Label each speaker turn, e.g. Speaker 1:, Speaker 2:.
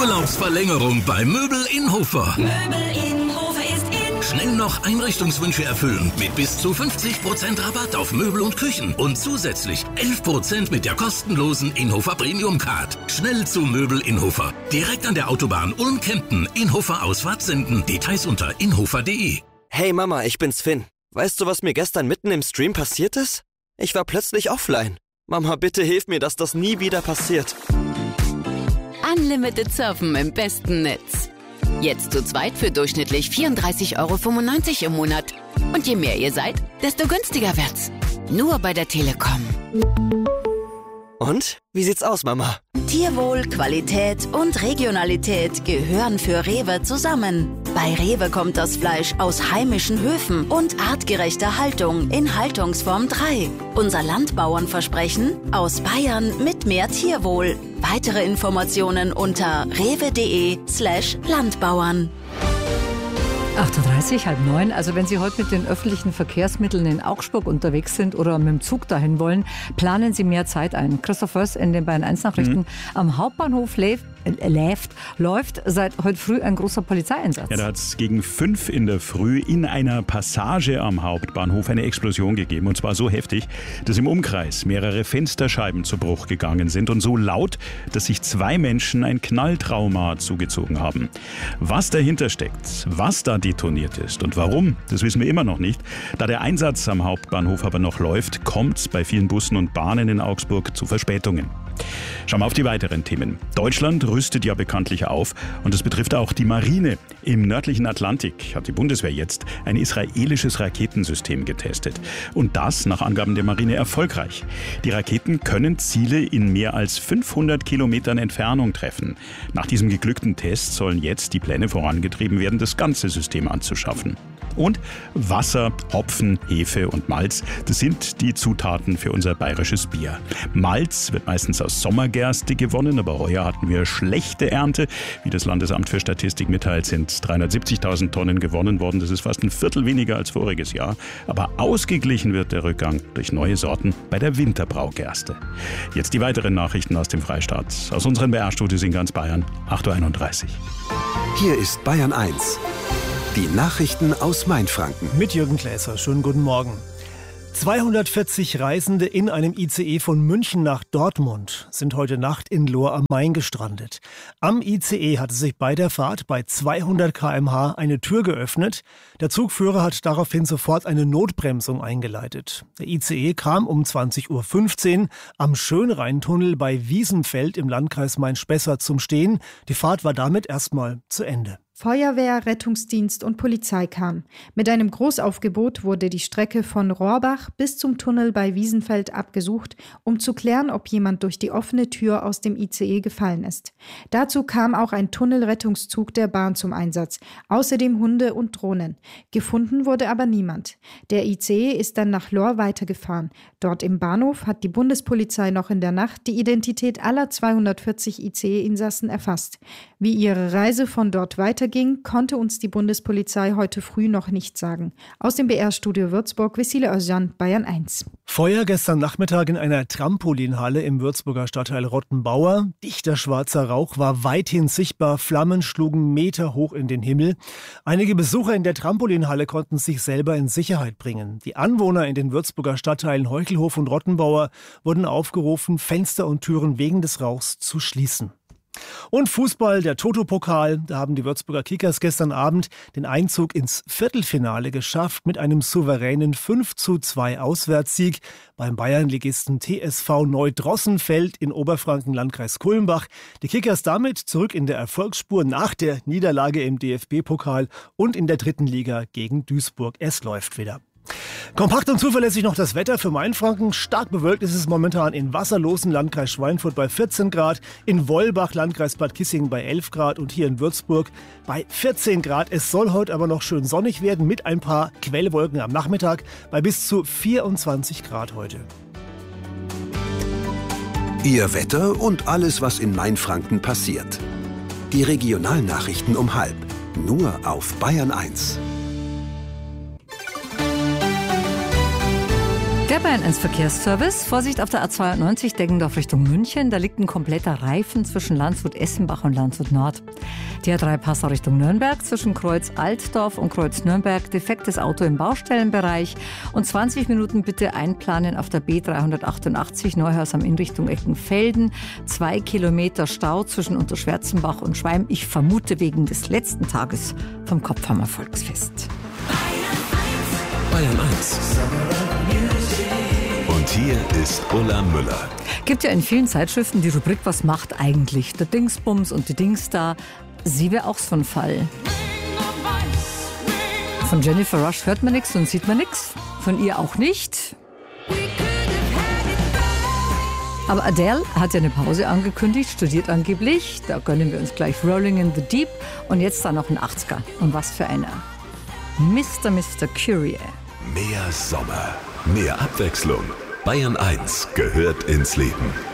Speaker 1: Urlaubsverlängerung bei Möbel in Hofer.
Speaker 2: Möbel in Hofer ist in.
Speaker 1: Schnell noch Einrichtungswünsche erfüllen mit bis zu 50% Rabatt auf Möbel und Küchen und zusätzlich 11% mit der kostenlosen Inhofer Premium Card. Schnell zu Möbel in Hofer. Direkt an der Autobahn Ulm-Kempten. Inhofer Ausfahrt senden. Details unter inhofer.de.
Speaker 3: Hey Mama, ich bin's Finn. Weißt du, was mir gestern mitten im Stream passiert ist? Ich war plötzlich offline. Mama, bitte hilf mir, dass das nie wieder passiert.
Speaker 4: Unlimited Surfen im besten Netz. Jetzt zu zweit für durchschnittlich 34,95 € im Monat. Und je mehr ihr seid, desto günstiger wird's. Nur bei der Telekom.
Speaker 3: Und? Wie sieht's aus, Mama?
Speaker 4: Tierwohl, Qualität und Regionalität gehören für Rewe zusammen. Bei Rewe kommt das Fleisch aus heimischen Höfen und artgerechter Haltung in Haltungsform 3. Unser Landbauernversprechen: aus Bayern mit mehr Tierwohl. Weitere Informationen unter rewe.de/Landbauern.
Speaker 5: 8:30 Uhr, 8:30. Also wenn Sie heute mit den öffentlichen Verkehrsmitteln in Augsburg unterwegs sind oder mit dem Zug dahin wollen, planen Sie mehr Zeit ein. Christoph Först in den Bayern 1 Nachrichten. Am Hauptbahnhof läuft seit heute früh ein großer Polizeieinsatz.
Speaker 6: Ja, da hat es gegen 5 in der Früh in einer Passage am Hauptbahnhof eine Explosion gegeben. Und zwar so heftig, dass im Umkreis mehrere Fensterscheiben zu Bruch gegangen sind und so laut, dass sich 2 Menschen ein Knalltrauma zugezogen haben. Was dahinter steckt, was da detoniert ist und warum, das wissen wir immer noch nicht. Da der Einsatz am Hauptbahnhof aber noch läuft, kommt es bei vielen Bussen und Bahnen in Augsburg zu Verspätungen. Schauen wir auf die weiteren Themen. Deutschland rüstet ja bekanntlich auf und das betrifft auch die Marine. Im nördlichen Atlantik hat die Bundeswehr jetzt ein israelisches Raketensystem getestet. Und das nach Angaben der Marine erfolgreich. Die Raketen können Ziele in mehr als 500 Kilometern Entfernung treffen. Nach diesem geglückten Test sollen jetzt die Pläne vorangetrieben werden, das ganze System anzuschaffen. Und Wasser, Hopfen, Hefe und Malz, das sind die Zutaten für unser bayerisches Bier. Malz wird meistens aus Sommergerste gewonnen, aber heuer hatten wir schlechte Ernte. Wie das Landesamt für Statistik mitteilt, sind 370.000 Tonnen gewonnen worden. Das ist fast ein Viertel weniger als voriges Jahr. Aber ausgeglichen wird der Rückgang durch neue Sorten bei der Winterbraugerste. Jetzt die weiteren Nachrichten aus dem Freistaat. Aus unseren BR-Studios in ganz Bayern, 8:31 Uhr.
Speaker 7: Hier ist Bayern 1. Die Nachrichten aus Mainfranken.
Speaker 8: Mit Jürgen Gläser. Schönen guten Morgen. 240 Reisende in einem ICE von München nach Dortmund sind heute Nacht in Lohr am Main gestrandet. Am ICE hatte sich bei der Fahrt bei 200 km/h eine Tür geöffnet. Der Zugführer hat daraufhin sofort eine Notbremsung eingeleitet. Der ICE kam um 20:15 Uhr am Schönrheintunnel bei Wiesenfeld im Landkreis Main-Spessart zum Stehen. Die Fahrt war damit erstmal zu Ende.
Speaker 9: Feuerwehr, Rettungsdienst und Polizei kamen. Mit einem Großaufgebot wurde die Strecke von Rohrbach bis zum Tunnel bei Wiesenfeld abgesucht, um zu klären, ob jemand durch die offene Tür aus dem ICE gefallen ist. Dazu kam auch ein Tunnelrettungszug der Bahn zum Einsatz, außerdem Hunde und Drohnen. Gefunden wurde aber niemand. Der ICE ist dann nach Lohr weitergefahren. Dort im Bahnhof hat die Bundespolizei noch in der Nacht die Identität aller 240 ICE-Insassen erfasst. Wie ihre Reise von dort weiterging, konnte uns die Bundespolizei heute früh noch nicht sagen. Aus dem BR-Studio Würzburg, Vesile Özcan, Bayern 1.
Speaker 8: Feuer gestern Nachmittag in einer Trampolinhalle im Würzburger Stadtteil Rottenbauer. Dichter schwarzer Rauch war weithin sichtbar, Flammen schlugen meterhoch in den Himmel. Einige Besucher in der Trampolinhalle konnten sich selber in Sicherheit bringen. Die Anwohner in den Würzburger Stadtteilen Heuchelhof und Rottenbauer wurden aufgerufen, Fenster und Türen wegen des Rauchs zu schließen. Und Fußball, der Toto-Pokal, da haben die Würzburger Kickers gestern Abend den Einzug ins Viertelfinale geschafft mit einem souveränen 5:2 Auswärtssieg beim Bayernligisten TSV Neudrossenfeld in Oberfranken, Landkreis Kulmbach. Die Kickers damit zurück in der Erfolgsspur nach der Niederlage im DFB-Pokal und in der 3. Liga gegen Duisburg. Es läuft wieder. Kompakt und zuverlässig noch das Wetter für Mainfranken. Stark bewölkt ist es momentan in Wasserlosen, Landkreis Schweinfurt bei 14 Grad, in Wollbach, Landkreis Bad Kissingen bei 11 Grad und hier in Würzburg bei 14 Grad. Es soll heute aber noch schön sonnig werden mit ein paar Quellwolken am Nachmittag bei bis zu 24 Grad heute.
Speaker 7: Ihr Wetter und alles, was in Mainfranken passiert. Die Regionalnachrichten um 12:30. Nur auf Bayern 1.
Speaker 5: Der Bayern 1 Verkehrsservice. Vorsicht auf der A92 Deggendorf Richtung München. Da liegt ein kompletter Reifen zwischen Landshut-Essenbach und Landshut Nord. Die A3 Passau Richtung Nürnberg zwischen Kreuz Altdorf und Kreuz Nürnberg. Defektes Auto im Baustellenbereich. Und 20 Minuten bitte einplanen auf der B388 Neuhaus am Inn Richtung Eckenfelden. 2 Kilometer Stau zwischen Unterschwärzenbach und Schweim. Ich vermute wegen des letzten Tages vom Kopfhammer Volksfest.
Speaker 1: Bayern 1. Und hier ist Ulla Müller.
Speaker 5: Gibt ja in vielen Zeitschriften die Rubrik Was macht eigentlich der Dingsbums und die Dingsda. Sie wäre auch so ein Fall. Von Jennifer Rush hört man nichts und sieht man nichts. Von ihr auch nicht. Aber Adele hat ja eine Pause angekündigt, studiert angeblich. Da gönnen wir uns gleich Rolling in the Deep. Und jetzt da noch ein 80er. Und was für einer. Mr. Curie.
Speaker 1: Mehr Sommer, mehr Abwechslung. Bayern 1 gehört ins Leben.